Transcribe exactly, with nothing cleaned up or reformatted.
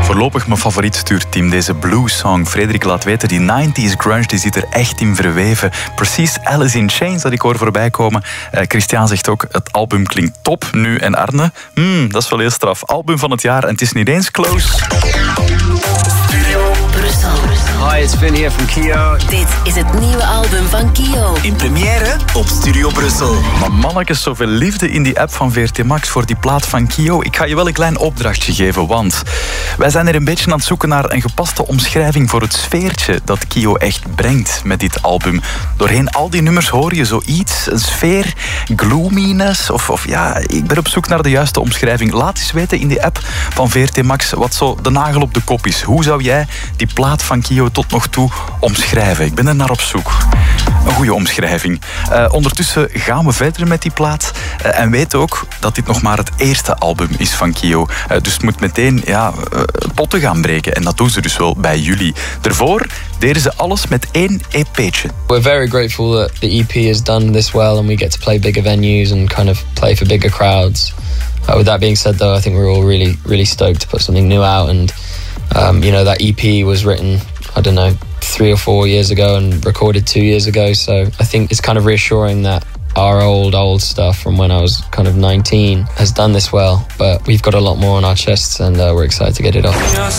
Voorlopig mijn favoriet stuurteam, deze blues song. Frederik laat weten, die nineties grunge die zit er echt in verweven. Precies Alice in Chains dat ik hoor voorbij komen. Uh, Christian zegt ook, het album klinkt top nu. En Arne, hmm, dat is wel heel straf. Album van het jaar en het is niet eens close. Hi, it's Finn here from Kio. Dit is het nieuwe album van Kio. In première op Studio Brussel. Maar mannetjes, zoveel liefde in die app van V R T Max voor die plaat van Kio. Ik ga je wel een klein opdrachtje geven, want wij zijn er een beetje aan het zoeken naar een gepaste omschrijving voor het sfeertje dat Kio echt brengt met dit album. Doorheen al die nummers hoor je zoiets, een sfeer, gloominess, of, of ja, ik ben op zoek naar de juiste omschrijving. Laat eens weten in die app van V R T Max wat zo de nagel op de kop is. Hoe zou jij die plaat van Kio tot nog toe omschrijven? Ik ben er naar op zoek. Een goede omschrijving. Uh, ondertussen gaan we verder met die plaat. Uh, en weet ook dat dit nog maar het eerste album is van Kio. Uh, dus het moet meteen ja, uh, potten gaan breken. En dat doen ze dus wel bij jullie. Daarvoor deden ze alles met één E P'tje. We're very grateful that the E P has done this well and we get to play bigger venues and kind of play for bigger crowds. Uh, with that being said though, I think we're all really, really stoked to put something new out. And um, you know, that E P was written, I don't know, three or four years ago and recorded two years ago. So I think it's kind of reassuring that our old, old stuff from when I was kind of nineteen has done this well. But we've got a lot more on our chests and uh, we're excited to get it off.